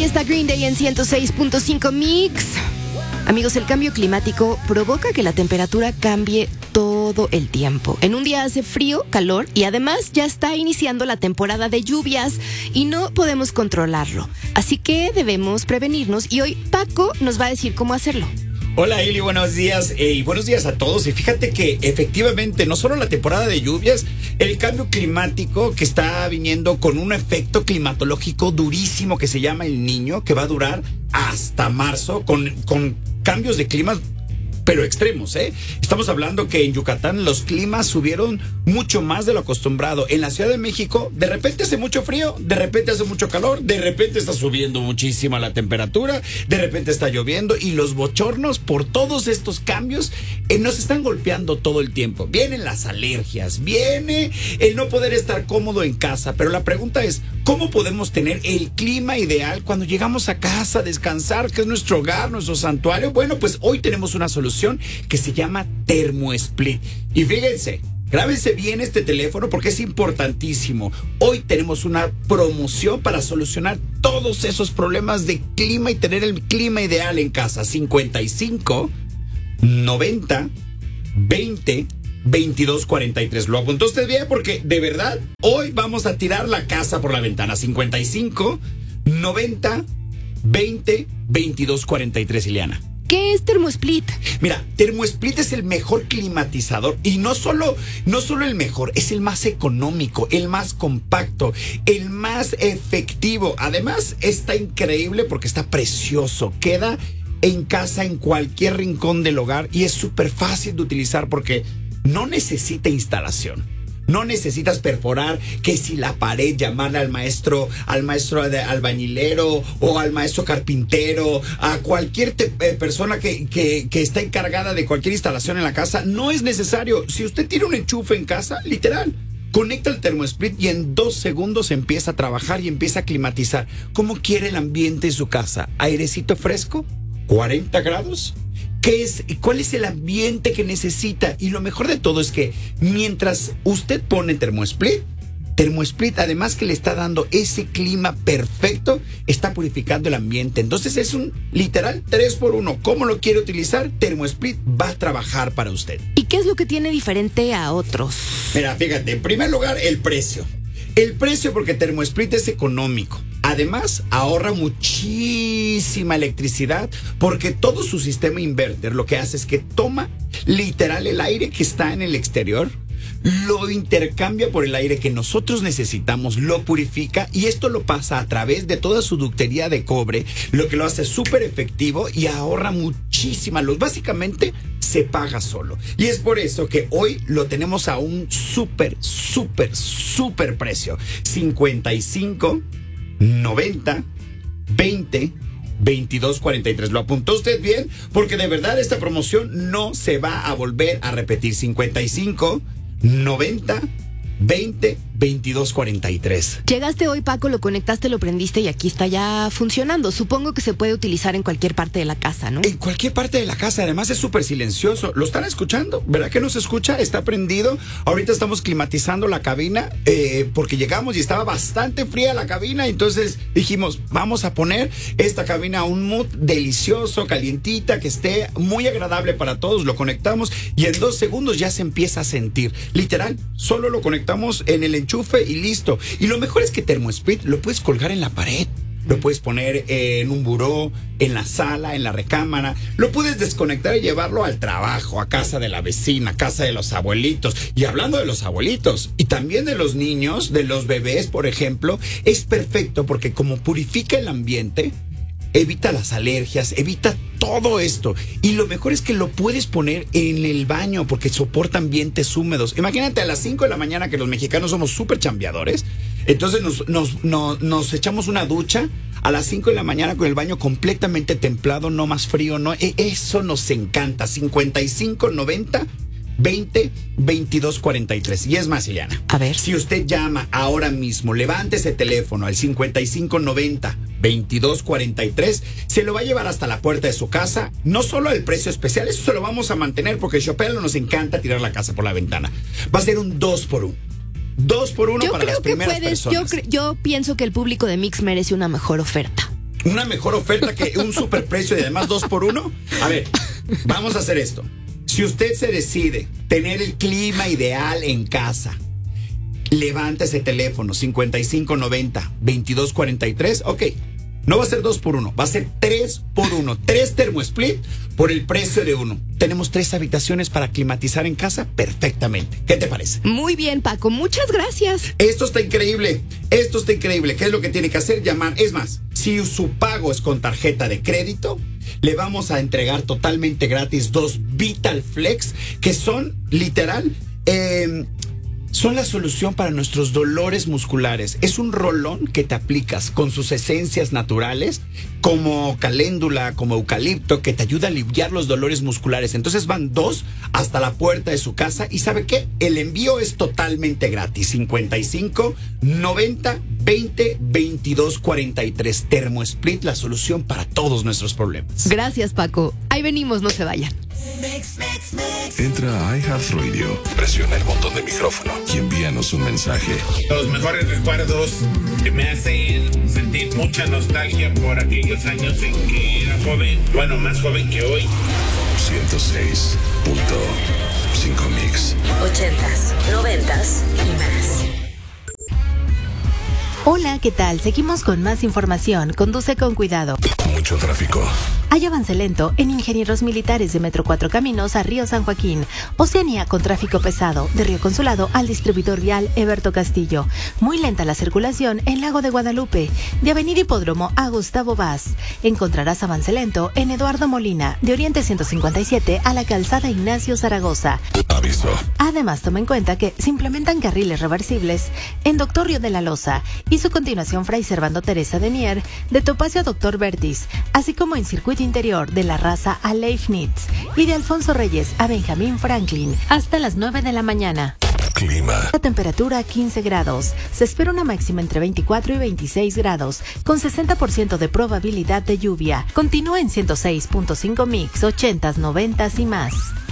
está Green Day en 106.5 Mix. Amigos, el cambio climático provoca que la temperatura cambie todo el tiempo. En un día hace frío, calor y además ya está iniciando la temporada de lluvias y no podemos controlarlo. Así que debemos prevenirnos y hoy Paco nos va a decir cómo hacerlo. Hola Eli, buenos días y buenos días a todos. Y fíjate que efectivamente no solo la temporada de lluvias, el cambio climático que está viniendo con un efecto climatológico durísimo que se llama El Niño, que va a durar hasta marzo con cambios de clima pero extremos, ¿eh? Estamos hablando que en Yucatán los climas subieron mucho más de lo acostumbrado. En la Ciudad de México, de repente hace mucho frío, de repente hace mucho calor, de repente está subiendo muchísimo la temperatura, de repente está lloviendo y los bochornos por todos estos cambios nos están golpeando todo el tiempo. Vienen las alergias, viene el no poder estar cómodo en casa, pero la pregunta es, ¿cómo podemos tener el clima ideal cuando llegamos a casa a descansar, que es nuestro hogar, nuestro santuario? Bueno, pues hoy tenemos una solución que se llama TermoSplit. Y fíjense, grábense bien este teléfono porque es importantísimo. Hoy tenemos una promoción para solucionar todos esos problemas de clima y tener el clima ideal en casa. 55 90 20 22 43. ¿Lo apuntó usted bien? Porque de verdad hoy vamos a tirar la casa por la ventana. 55 90 20 22 43, Ileana. ¿Qué es TermoSplit? Mira, TermoSplit es el mejor climatizador y no solo el mejor, es el más económico, el más compacto, el más efectivo. Además, está increíble porque está precioso. Queda en casa, en cualquier rincón del hogar y es súper fácil de utilizar porque no necesita instalación. No necesitas perforar que si la pared, llamarle al maestro albañilero o al maestro carpintero, a cualquier persona que está encargada de cualquier instalación en la casa. No es necesario. Si usted tiene un enchufe en casa, literal, conecta el TermoSplit y en 2 segundos empieza a trabajar y empieza a climatizar. ¿Cómo quiere el ambiente en su casa? ¿Airecito fresco? ¿40 grados? ¿Cuál es el ambiente que necesita? Y lo mejor de todo es que mientras usted pone TermoSplit, además que le está dando ese clima perfecto, está purificando el ambiente. Entonces es un literal 3x1. ¿Cómo lo quiere utilizar? TermoSplit va a trabajar para usted. ¿Y qué es lo que tiene diferente a otros? Mira, fíjate, en primer lugar, el precio. El precio porque TermoSplit es económico. Además, ahorra muchísima electricidad porque todo su sistema inverter lo que hace es que toma literal el aire que está en el exterior, lo intercambia por el aire que nosotros necesitamos, lo purifica y esto lo pasa a través de toda su ductería de cobre, lo que lo hace súper efectivo y ahorra muchísima luz. Básicamente se paga solo. Y es por eso que hoy lo tenemos a un súper precio. 55 90 20 22 43. ¿Lo apuntó usted bien? Porque de verdad esta promoción no se va a volver a repetir. 55 90 20 22 43. Llegaste hoy, Paco, lo conectaste, lo prendiste y aquí está ya funcionando. Supongo que se puede utilizar en cualquier parte de la casa, ¿no? En cualquier parte de la casa, además es súper silencioso. ¿Lo están escuchando? ¿Verdad que no se escucha? Está prendido. Ahorita estamos climatizando la cabina porque llegamos y estaba bastante fría la cabina. Entonces dijimos, vamos a poner esta cabina a un mood delicioso, calientita, que esté muy agradable para todos. Lo conectamos y en 2 segundos ya se empieza a sentir. Literal, solo lo conectamos en el enchufe y listo. Y lo mejor es que TermoSplit lo puedes colgar en la pared, lo puedes poner en un buró, en la sala, en la recámara, lo puedes desconectar y llevarlo al trabajo, a casa de la vecina, a casa de los abuelitos. Y hablando de los abuelitos y también de los niños, de los bebés, por ejemplo, es perfecto porque como purifica el ambiente, evita las alergias, evita todo esto. Y lo mejor es que lo puedes poner en el baño porque soporta ambientes húmedos. Imagínate a las 5 de la mañana que los mexicanos somos súper chambeadores. Entonces nos echamos una ducha a las 5 de la mañana con el baño completamente templado, no más frío, no. Eso nos encanta. 55 90 20 22 43. Y es más, Ileana, a ver, si usted llama ahora mismo, levante ese teléfono al 55 90 22 43, se lo va a llevar hasta la puerta de su casa. No solo el precio especial, eso se lo vamos a mantener porque Chopelo nos encanta tirar la casa por la ventana. Va a ser un 2x1. 2x1 para las primeras personas. Yo pienso que el público de Mix merece una mejor oferta. una mejor oferta que un superprecio y además 2x1. A ver, vamos a hacer esto. Si usted se decide tener el clima ideal en casa, levanta ese teléfono 5590-2243. Ok, no va a ser 2x1, va a ser 3x1. 3 ThermoSplit por el precio de uno. Tenemos 3 habitaciones para climatizar en casa perfectamente. ¿Qué te parece? Muy bien, Paco, muchas gracias. Esto está increíble. Esto está increíble. ¿Qué es lo que tiene que hacer? Llamar. Es más, si su pago es con tarjeta de crédito, le vamos a entregar totalmente gratis 2 Vital Flex, que son literal, son la solución para nuestros dolores musculares. Es un rolón que te aplicas con sus esencias naturales, como caléndula, como eucalipto, que te ayuda a aliviar los dolores musculares. Entonces van 2 hasta la puerta de su casa. ¿Y sabe qué? El envío es totalmente gratis. 5590-20-2243. ThermoSplit, la solución para todos nuestros problemas. Gracias, Paco. Ahí venimos, no se vayan. Entra a iHeartRadio, presiona el botón de micrófono y envíanos un mensaje. Los mejores recuerdos que me hacen sentir mucha nostalgia por aquellos años en que era joven, bueno, más joven que hoy. 106.5 Mix. 80s, 90s y más. Hola, ¿qué tal? Seguimos con más información. Conduce con cuidado. Mucho tráfico. Hay avance lento en Ingenieros Militares de Metro 4 Caminos a Río San Joaquín. Oceanía con tráfico pesado de Río Consulado al distribuidor vial Eberto Castillo. Muy lenta la circulación en Lago de Guadalupe. De Avenida Hipódromo a Gustavo Vaz. Encontrarás avance lento en Eduardo Molina, de Oriente 157 a la Calzada Ignacio Zaragoza. Aviso. Además, toma en cuenta que se implementan carriles reversibles en Doctor Río de la Loza y su continuación Fray Servando Teresa de Mier, de Topacio a Doctor Vertis, así como en circuito interior de La Raza a Leibniz y de Alfonso Reyes a Benjamín Franklin hasta las 9 de la mañana. Clima. La temperatura 15 grados. Se espera una máxima entre 24 y 26 grados, con 60% de probabilidad de lluvia. Continúa en 106.5 Mix, 80s, 90s y más.